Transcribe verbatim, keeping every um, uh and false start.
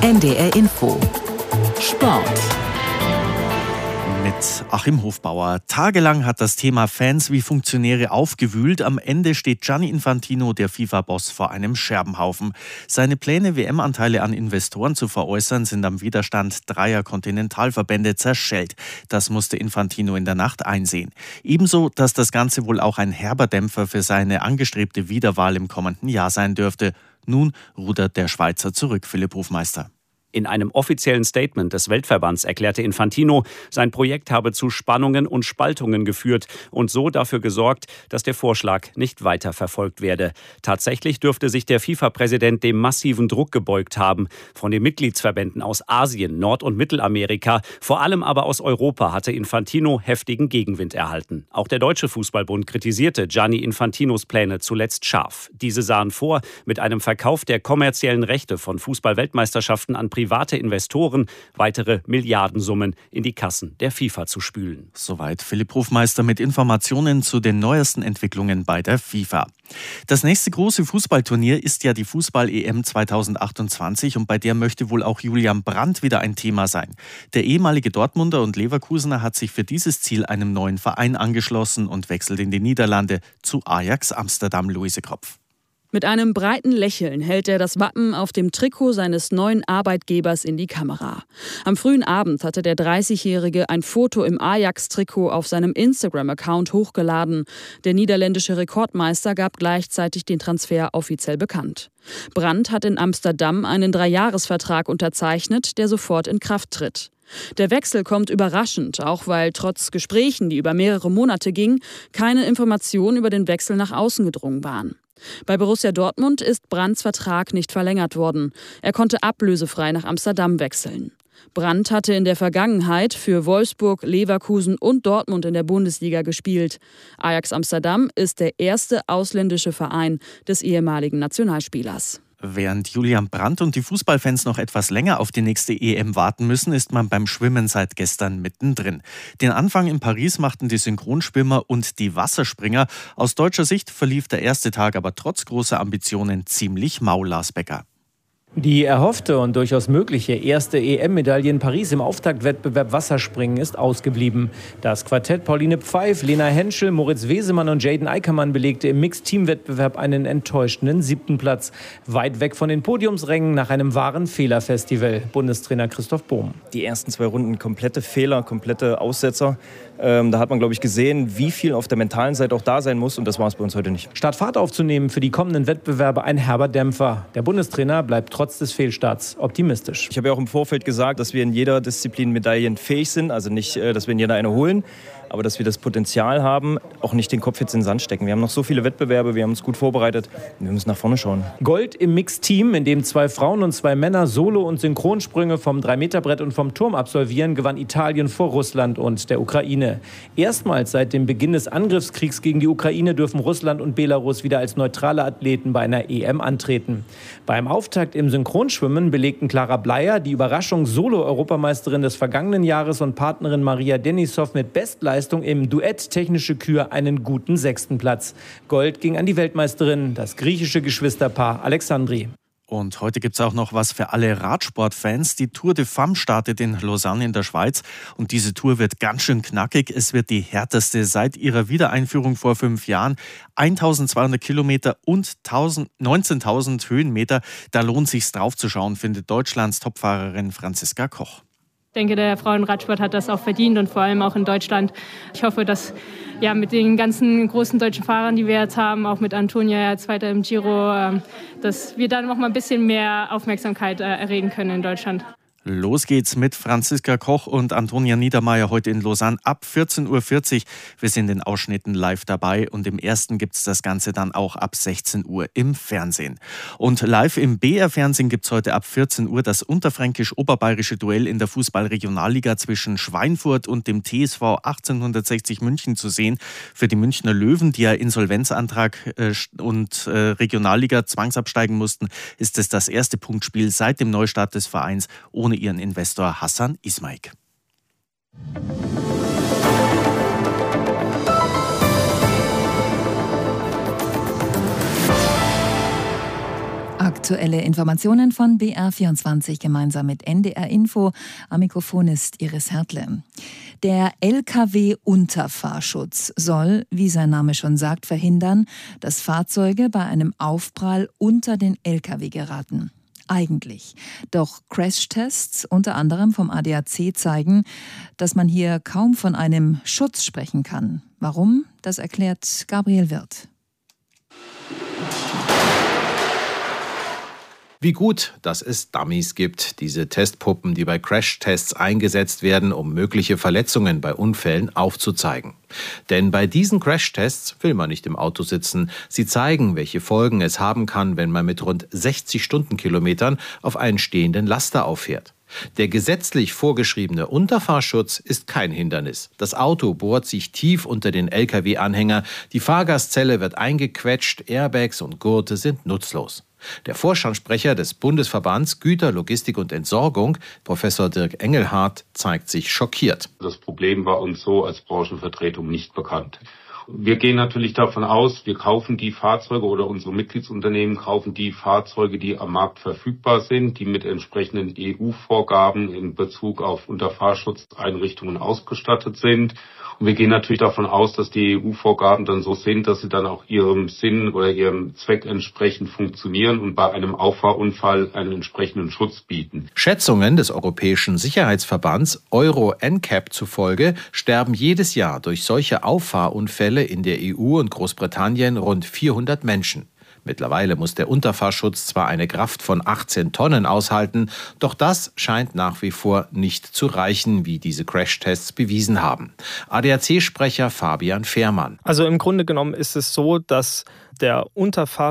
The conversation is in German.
N D R Info Sport mit Achim Hofbauer. Tagelang hat das Thema Fans wie Funktionäre aufgewühlt. Am Ende steht Gianni Infantino, der FIFA-Boss, vor einem Scherbenhaufen. Seine Pläne, W M-Anteile an Investoren zu veräußern, sind am Widerstand dreier Kontinentalverbände zerschellt. Das musste Infantino in der Nacht einsehen. Ebenso, dass das Ganze wohl auch ein herber Dämpfer für seine angestrebte Wiederwahl im kommenden Jahr sein dürfte. Nun rudert der Schweizer zurück, Philipp Hofmeister. In einem offiziellen Statement des Weltverbands erklärte Infantino, sein Projekt habe zu Spannungen und Spaltungen geführt und so dafür gesorgt, dass der Vorschlag nicht weiter verfolgt werde. Tatsächlich dürfte sich der FIFA-Präsident dem massiven Druck gebeugt haben. Von den Mitgliedsverbänden aus Asien, Nord- und Mittelamerika, vor allem aber aus Europa hatte Infantino heftigen Gegenwind erhalten. Auch der Deutsche Fußballbund kritisierte Gianni Infantinos Pläne zuletzt scharf. Diese sahen vor, mit einem Verkauf der kommerziellen Rechte von Fußball-Weltmeisterschaften an Private private Investoren weitere Milliardensummen in die Kassen der FIFA zu spülen. Soweit Philipp Hofmeister mit Informationen zu den neuesten Entwicklungen bei der FIFA. Das nächste große Fußballturnier ist ja die Fußball-E M zwanzig achtundzwanzig und bei der möchte wohl auch Julian Brandt wieder ein Thema sein. Der ehemalige Dortmunder und Leverkusener hat sich für dieses Ziel einem neuen Verein angeschlossen und wechselt in die Niederlande zu Ajax Amsterdam. Luise Kropf. Mit einem breiten Lächeln hält er das Wappen auf dem Trikot seines neuen Arbeitgebers in die Kamera. Am frühen Abend hatte der dreißigjährige ein Foto im Ajax-Trikot auf seinem Instagram-Account hochgeladen. Der niederländische Rekordmeister gab gleichzeitig den Transfer offiziell bekannt. Brandt hat in Amsterdam einen Dreijahresvertrag unterzeichnet, der sofort in Kraft tritt. Der Wechsel kommt überraschend, auch weil trotz Gesprächen, die über mehrere Monate gingen, keine Informationen über den Wechsel nach außen gedrungen waren. Bei Borussia Dortmund ist Brandts Vertrag nicht verlängert worden. Er konnte ablösefrei nach Amsterdam wechseln. Brandt hatte in der Vergangenheit für Wolfsburg, Leverkusen und Dortmund in der Bundesliga gespielt. Ajax Amsterdam ist der erste ausländische Verein des ehemaligen Nationalspielers. Während Julian Brandt und die Fußballfans noch etwas länger auf die nächste E M warten müssen, ist man beim Schwimmen seit gestern mittendrin. Den Anfang in Paris machten die Synchronschwimmer und die Wasserspringer. Aus deutscher Sicht verlief der erste Tag aber trotz großer Ambitionen ziemlich mau, Lars Becker. Die erhoffte und durchaus mögliche erste E M-Medaille in Paris im Auftaktwettbewerb Wasserspringen ist ausgeblieben. Das Quartett Pauline Pfeif, Lena Henschel, Moritz Wesemann und Jaden Eickermann belegte im Mixed-Team-Wettbewerb einen enttäuschenden siebten Platz. Weit weg von den Podiumsrängen nach einem wahren Fehlerfestival. Bundestrainer Christoph Bohm. Die ersten zwei Runden komplette Fehler, komplette Aussetzer. Ähm, da hat man, glaube ich, gesehen, wie viel auf der mentalen Seite auch da sein muss. Und das war es bei uns heute nicht. Statt Fahrt aufzunehmen für die kommenden Wettbewerbe ein herber Dämpfer. Der Bundestrainer bleibt trotz des Fehlstarts optimistisch. Ich habe ja auch im Vorfeld gesagt, dass wir in jeder Disziplin medaillenfähig sind. Also nicht, dass wir in jeder eine holen, aber dass wir das Potenzial haben, auch nicht den Kopf jetzt in den Sand stecken. Wir haben noch so viele Wettbewerbe, wir haben uns gut vorbereitet. Wir müssen nach vorne schauen. Gold im Mixteam, in dem zwei Frauen und zwei Männer Solo- und Synchronsprünge vom drei Meter Brett und vom Turm absolvieren, gewann Italien vor Russland und der Ukraine. Erstmals seit dem Beginn des Angriffskriegs gegen die Ukraine dürfen Russland und Belarus wieder als neutrale Athleten bei einer E M antreten. Beim Auftakt im Synchronschwimmen belegten Clara Bleier, die Überraschung Solo-Europameisterin des vergangenen Jahres, und Partnerin Maria Denisov mit Bestleistung im Duett Technische Kür einen guten sechsten Platz. Gold ging an die Weltmeisterin, das griechische Geschwisterpaar Alexandri. Und heute gibt es auch noch was für alle Radsportfans. Die Tour de Femme startet in Lausanne in der Schweiz. Und diese Tour wird ganz schön knackig. Es wird die härteste seit ihrer Wiedereinführung vor fünf Jahren. eintausendzweihundert Kilometer und neunzehntausend Höhenmeter. Da lohnt sich's drauf zu schauen, findet Deutschlands Topfahrerin Franziska Koch. Ich denke, der Frauenradsport hat das auch verdient und vor allem auch in Deutschland. Ich hoffe, dass ja, mit den ganzen großen deutschen Fahrern, die wir jetzt haben, auch mit Antonia, ja, Zweiter im Giro, dass wir dann noch mal ein bisschen mehr Aufmerksamkeit erregen können in Deutschland. Los geht's mit Franziska Koch und Antonia Niedermaier heute in Lausanne ab vierzehn Uhr vierzig. Wir sind in Ausschnitten live dabei und im ersten gibt's das Ganze dann auch ab sechzehn Uhr im Fernsehen. Und live im B R-Fernsehen gibt's heute ab vierzehn Uhr das unterfränkisch-oberbayerische Duell in der Fußball-Regionalliga zwischen Schweinfurt und dem T S V achtzehnhundertsechzig München zu sehen. Für die Münchner Löwen, die ja Insolvenzantrag äh, und äh, Regionalliga zwangsabsteigen mussten, ist es das erste Punktspiel seit dem Neustart des Vereins ohne ihren Investor Hassan Ismaik. Aktuelle Informationen von B R vierundzwanzig gemeinsam mit N D R Info. Am Mikrofon ist Iris Hertle. Der L K W-Unterfahrschutz soll, wie sein Name schon sagt, verhindern, dass Fahrzeuge bei einem Aufprall unter den L K W geraten. Eigentlich. Doch Crashtests, unter anderem vom A D A C, zeigen, dass man hier kaum von einem Schutz sprechen kann. Warum? Das erklärt Gabriel Wirth. Wie gut, dass es Dummies gibt, diese Testpuppen, die bei Crashtests eingesetzt werden, um mögliche Verletzungen bei Unfällen aufzuzeigen. Denn bei diesen Crashtests will man nicht im Auto sitzen. Sie zeigen, welche Folgen es haben kann, wenn man mit rund sechzig Stundenkilometern auf einen stehenden Laster auffährt. Der gesetzlich vorgeschriebene Unterfahrschutz ist kein Hindernis. Das Auto bohrt sich tief unter den L K W-Anhänger, die Fahrgastzelle wird eingequetscht, Airbags und Gurte sind nutzlos. Der Vorstandssprecher des Bundesverbands Güter, Logistik und Entsorgung, Professor Dirk Engelhardt, zeigt sich schockiert. Das Problem war uns so als Branchenvertretung nicht bekannt. Wir gehen natürlich davon aus, wir kaufen die Fahrzeuge oder unsere Mitgliedsunternehmen kaufen die Fahrzeuge, die am Markt verfügbar sind, die mit entsprechenden E U-Vorgaben in Bezug auf Unterfahrschutzeinrichtungen ausgestattet sind. Und wir gehen natürlich davon aus, dass die E U-Vorgaben dann so sind, dass sie dann auch ihrem Sinn oder ihrem Zweck entsprechend funktionieren und bei einem Auffahrunfall einen entsprechenden Schutz bieten. Schätzungen des Europäischen Sicherheitsverbands Euro N C A P zufolge sterben jedes Jahr durch solche Auffahrunfälle in der E U und Großbritannien rund vierhundert Menschen. Mittlerweile muss der Unterfahrschutz zwar eine Kraft von achtzehn Tonnen aushalten, doch das scheint nach wie vor nicht zu reichen, wie diese Crashtests bewiesen haben. A D A C-Sprecher Fabian Fehrmann. Also im Grunde genommen ist es so, dass der Unterfahrschutz